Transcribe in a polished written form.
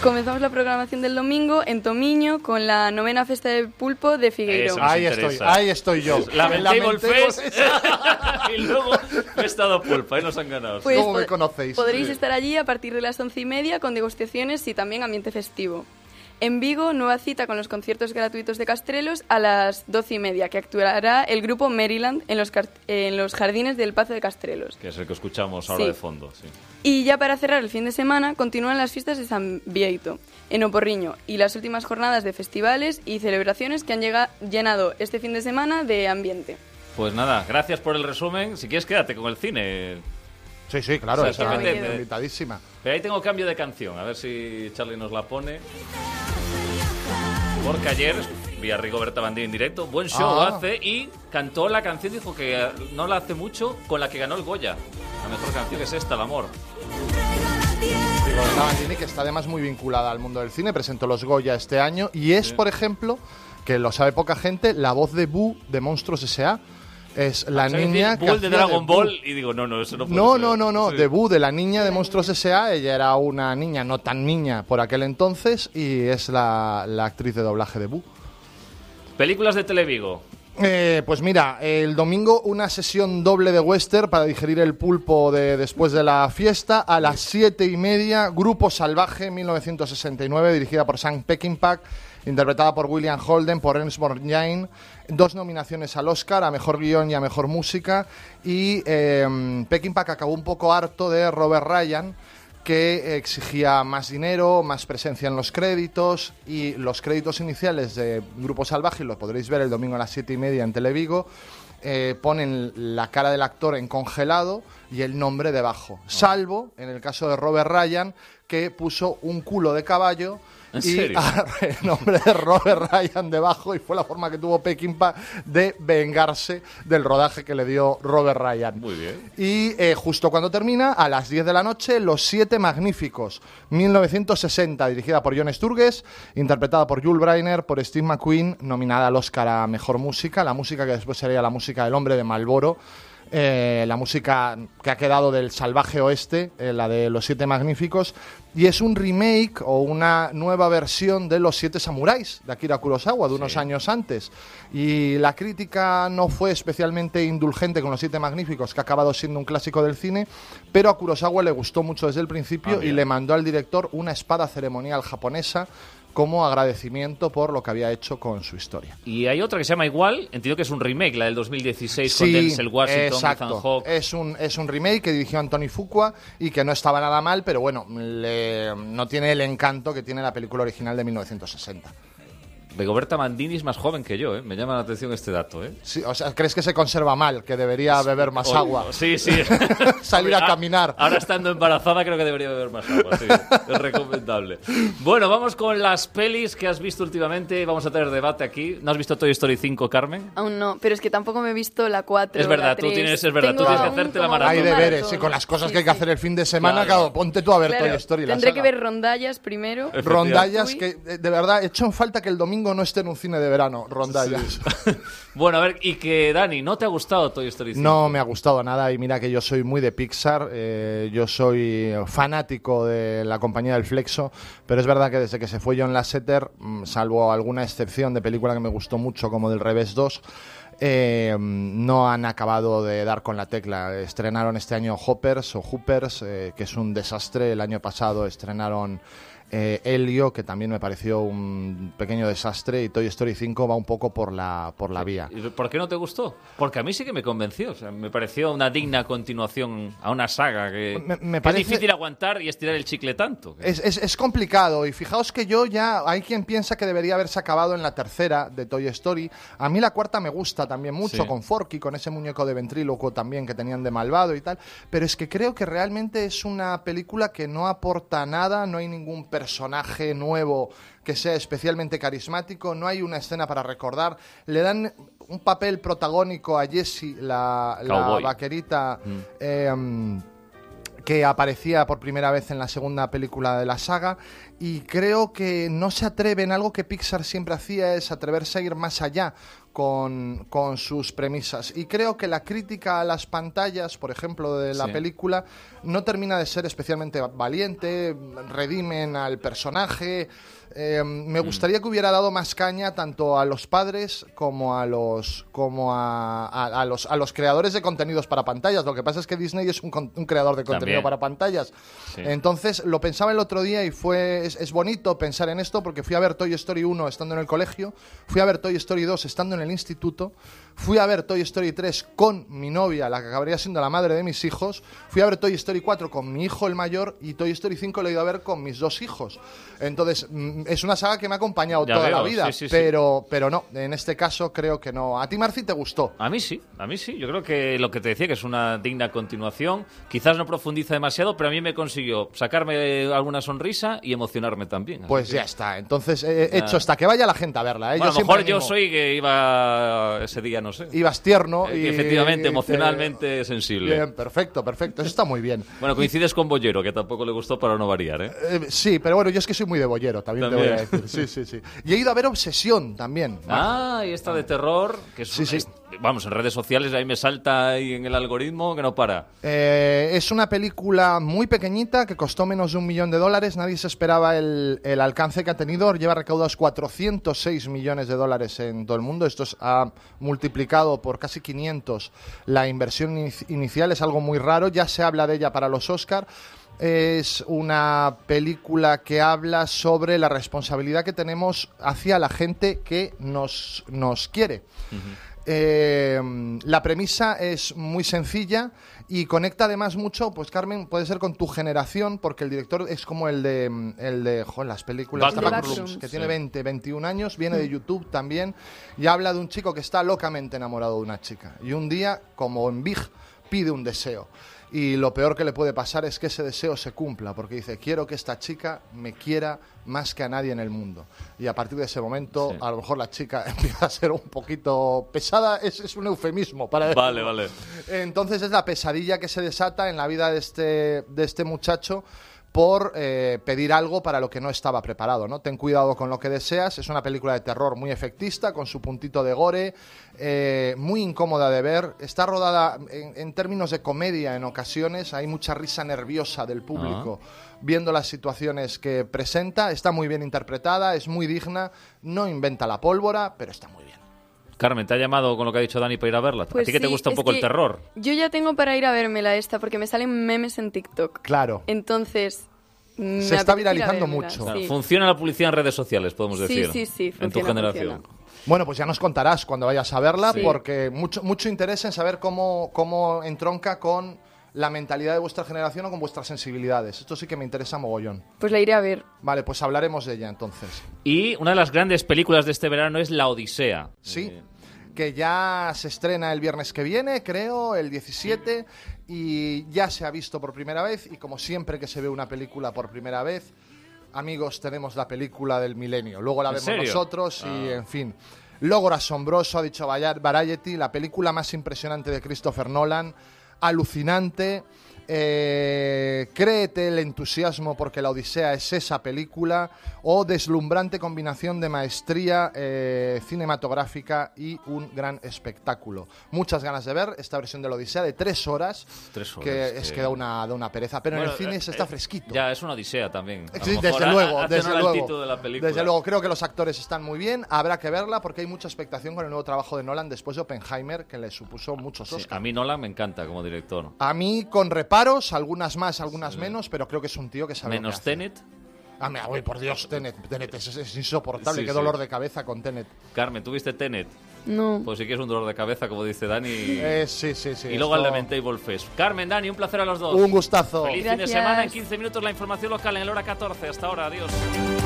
Comenzamos la programación del domingo en Tomiño con la 9ª Festa de Pulpo de Figueiro. Ahí estoy yo. Lamentable Fest y luego Festa de Pulpo, ahí nos han ganado. Pues ¿Cómo me conocéis? Podréis estar allí a partir de las 11:30 con degustaciones y también ambiente festivo. En Vigo, nueva cita con los conciertos gratuitos de Castrelos a las 12:30, que actuará el grupo Maryland en los jardines del Pazo de Castrelos. Que es el que escuchamos ahora de fondo, sí. Y ya para cerrar el fin de semana, continúan las fiestas de San Bieito, en Oporriño, y las últimas jornadas de festivales y celebraciones que han llenado este fin de semana de ambiente. Pues nada, gracias por el resumen. Si quieres, quédate con el cine. Sí, claro, O sea, está es invitadísima. Pero ahí tengo cambio de canción, a ver si Charlie nos la pone. Porque ayer vi a Rigoberta Bandini en directo, buen show hace, y cantó la canción, dijo que no la hace mucho, con la que ganó el Goya. La mejor canción es esta, El amor. Rigoberta Bandini, que está además muy vinculada al mundo del cine, presentó los Goya este año y es, por ejemplo, que lo sabe poca gente, la voz de Boo de Monstruos S.A. Es la niña que Bull de Dragon Ball y digo, no, eso no puede ser. No, Sí. de Boo, de la niña de Monstruos S.A. Ella era una niña no tan niña por aquel entonces y es la actriz de doblaje de Boo. Películas de Televigo. Pues mira, el domingo una sesión doble de western para digerir el pulpo después de la fiesta. A las 7:30, Grupo Salvaje, 1969, dirigida por Sam Peckinpah, interpretada por William Holden, por Ernest Borgnine. 2 nominaciones al Oscar, a Mejor Guión y a Mejor Música. Y Peckinpah acabó un poco harto de Robert Ryan, que exigía más dinero, más presencia en los créditos, y los créditos iniciales de Grupo Salvaje, lo podréis ver el domingo a las 7:30 en Televigo, ponen la cara del actor en congelado y el nombre debajo, salvo en el caso de Robert Ryan, que puso un culo de caballo y el nombre de Robert Ryan debajo, y fue la forma que tuvo Peckinpah de vengarse del rodaje que le dio Robert Ryan. Muy bien. Y justo cuando termina, a las 10 de la noche, Los Siete Magníficos, 1960, dirigida por John Sturges, interpretada por Yul Brynner, por Steve McQueen, nominada al Oscar a Mejor Música, la música que después sería la música del Hombre de Marlboro. La música que ha quedado del salvaje oeste, la de Los Siete Magníficos, y es un remake o una nueva versión de Los Siete Samuráis de Akira Kurosawa de unos años antes, y la crítica no fue especialmente indulgente con Los Siete Magníficos, que ha acabado siendo un clásico del cine, pero a Kurosawa le gustó mucho desde el principio y le mandó al director una espada ceremonial japonesa como agradecimiento por lo que había hecho con su historia. Y hay otra que se llama igual, entiendo que es un remake, la del 2016 con Denzel Washington, Ethan Hawke. Es un remake que dirigió Anthony Fuqua y que no estaba nada mal, pero bueno, no tiene el encanto que tiene la película original de 1960. Rigoberta Bandini es más joven que yo, ¿eh? Me llama la atención este dato, ¿eh? Sí, o sea, ¿crees que se conserva mal? Que debería beber más agua. Sí. Salir a caminar. Ahora estando embarazada creo que debería beber más agua, sí. Es recomendable. Bueno, vamos con las pelis que has visto últimamente. Vamos a tener debate aquí. ¿No has visto Toy Story 5, Carmen? Aún no, pero es que tampoco me he visto la 4, Es verdad, la 3. tú tienes que hacerte la maratón. Hay deberes, y con las cosas que hay que hacer el fin de semana, claro, ponte tú a ver Toy Story. Tendré que ver Rondallas primero. Rondallas, que de verdad he hecho en falta que el domingo no esté en un cine de verano, Rondallas. Sí. Bueno, a ver, y que Dani, ¿no te ha gustado Toy Story 5? No me ha gustado nada, y mira que yo soy muy de Pixar, yo soy fanático de la compañía del Flexo, pero es verdad que desde que se fue John Lasseter, salvo alguna excepción de película que me gustó mucho como Del Revés 2, no han acabado de dar con la tecla. Estrenaron este año Hoppers, que es un desastre. El año pasado estrenaron Helio, que también me pareció un pequeño desastre, y Toy Story 5 va un poco por la vía. ¿Y por qué no te gustó? Porque a mí sí que me convenció, o sea, me pareció una digna continuación a una saga que me parece... es difícil aguantar y estirar el chicle tanto. Es complicado, y fijaos que hay quien piensa que debería haberse acabado en la tercera de Toy Story. A mí la cuarta me gusta también mucho, con Forky, con ese muñeco de ventrílocuo también que tenían de malvado y tal, pero es que creo que realmente es una película que no aporta nada, no hay ningún personaje nuevo que sea especialmente carismático, no hay una escena para recordar, le dan un papel protagónico a Jessie, la vaquerita, que aparecía por primera vez en la segunda película de la saga, y creo que no se atreven. Algo que Pixar siempre hacía es atreverse a ir más allá con sus premisas. Y creo que la crítica a las pantallas, por ejemplo, de la película, no termina de ser especialmente valiente, redimen al personaje. Me gustaría que hubiera dado más caña tanto a los padres como a los creadores de contenidos para pantallas. Lo que pasa es que Disney es un creador de contenido para pantallas. Sí. Entonces lo pensaba el otro día y es bonito pensar en esto, porque fui a ver Toy Story 1 estando en el colegio, fui a ver Toy Story 2 estando en el instituto, fui a ver Toy Story 3 con mi novia, la que acabaría siendo la madre de mis hijos, fui a ver Toy Story 4 con mi hijo el mayor, y Toy Story 5 lo he ido a ver con mis 2 hijos. Entonces es una saga que me ha acompañado toda la vida, pero no, en este caso creo que no. ¿A ti, Marci, te gustó? A mí sí. Yo creo que lo que te decía, que es una digna continuación. Quizás no profundiza demasiado, pero a mí me consiguió sacarme alguna sonrisa y emocionarme también. Pues ya está. Entonces, hecho está. Que vaya la gente a verla. Bueno, a lo mejor yo soy que iba ese día, no sé. Ibas tierno. Y efectivamente, emocionalmente sensible. Bien, perfecto. Eso está muy bien. Bueno, coincides con Bollero, que tampoco le gustó, para no variar, ¿eh? Sí, pero bueno, yo es que soy muy de Bollero, también te voy a decir. Sí. Y he ido a ver Obsesión también. Y esta de terror, que es vamos, en redes sociales ahí me salta ahí en el algoritmo que no para. Es una película muy pequeñita que costó menos de $1 millón. Nadie se esperaba el alcance que ha tenido. Lleva recaudados $406 millones en todo el mundo. Esto ha multiplicado por casi 500 la inversión inicial. Es algo muy raro. Ya se habla de ella para los Oscar. Es una película que habla sobre la responsabilidad que tenemos hacia la gente que nos quiere. La premisa es muy sencilla y conecta además mucho, pues Carmen, puede ser con tu generación, porque el director es como el de las películas de Backrooms, que tiene 20, 21 años, viene de YouTube también, y habla de un chico que está locamente enamorado de una chica, y un día, como en Big, pide un deseo. Y lo peor que le puede pasar es que ese deseo se cumpla, porque dice, quiero que esta chica me quiera más que a nadie en el mundo. Y a partir de ese momento, a lo mejor la chica empieza a ser un poquito pesada, es un eufemismo para decirlo. Vale. Entonces es la pesadilla que se desata en la vida de este muchacho por pedir algo para lo que no estaba preparado, ¿no? Ten cuidado con lo que deseas. Es una película de terror muy efectista, con su puntito de gore, muy incómoda de ver. Está rodada en términos de comedia en ocasiones. Hay mucha risa nerviosa del público viendo las situaciones que presenta. Está muy bien interpretada, es muy digna, no inventa la pólvora, pero está muy bien. Carmen, ¿te ha llamado con lo que ha dicho Dani para ir a verla? Pues ¿A ti que te gusta un poco el terror? Yo ya tengo para ir a vérmela esta, porque me salen memes en TikTok. Claro. Entonces, se está viralizando mucho. Claro, funciona la publicidad en redes sociales, podemos decir. Sí. En tu generación. Bueno, pues ya nos contarás cuando vayas a verla, porque mucho interés en saber cómo entronca con la mentalidad de vuestra generación o con vuestras sensibilidades. Esto sí que me interesa mogollón. Pues la iré a ver. Vale, pues hablaremos de ella entonces. Y una de las grandes películas de este verano es La Odisea. Sí, que ya se estrena el viernes que viene, creo, el 17, y ya se ha visto por primera vez, y como siempre que se ve una película por primera vez, amigos, tenemos la película del milenio. Luego la vemos nosotros y, en fin, logro asombroso, ha dicho Variety, la película más impresionante de Christopher Nolan, alucinante. Créete el entusiasmo porque La Odisea es esa película, o deslumbrante combinación de maestría cinematográfica y un gran espectáculo. Muchas ganas de ver esta versión de La Odisea de 3 horas, que es que da una pereza, pero en el cine se está fresquito. Ya, es una odisea también. Sí, desde luego. De la película. Desde luego, creo que los actores están muy bien, habrá que verla porque hay mucha expectación con el nuevo trabajo de Nolan después de Oppenheimer, que le supuso muchos Oscars. A mí Nolan me encanta como director. A mí con reparos, algunas más, algunas menos, pero creo que es un tío que sabe. Menos Tenet. Uy, por Dios, Tenet es insoportable, qué dolor de cabeza con Tenet. Carmen, ¿tuviste Tenet? No. Pues sí que es un dolor de cabeza, como dice Dani. Sí. Y luego al Lamentable Fest. Carmen, Dani, un placer a los dos. Un gustazo. Feliz fin de semana. En 15 minutos la información local en el hora 14. Hasta ahora, adiós.